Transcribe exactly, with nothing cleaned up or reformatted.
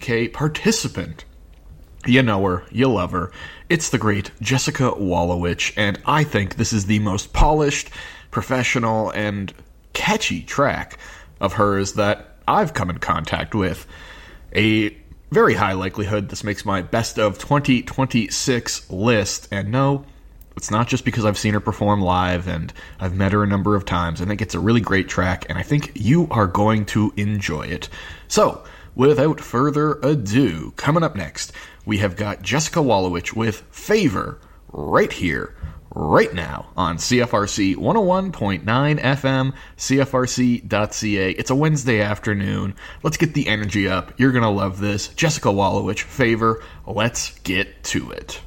K participant. You know her, you love her. It's the great Jessica Wallowich, and I think this is the most polished, professional, and catchy track of hers that I've come in contact with. A very high likelihood this makes my best of twenty twenty-six list, and no, it's not just because I've seen her perform live and I've met her a number of times. I think it's a really great track, and I think you are going to enjoy it. So, without further ado, coming up next, we have got Jessica Wallowich with Favor right here, right now on C F R C one oh one point nine F M, C F R C dot C A. It's a Wednesday afternoon. Let's get the energy up. You're going to love this. Jessica Wallowich, Favor. Let's get to it.